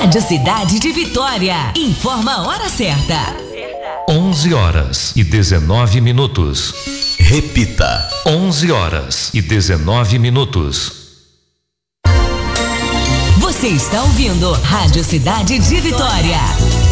Rádio Cidade de Vitória. Informa a hora certa. 11h19. Repita. 11h19. Você está ouvindo Rádio Cidade de Vitória.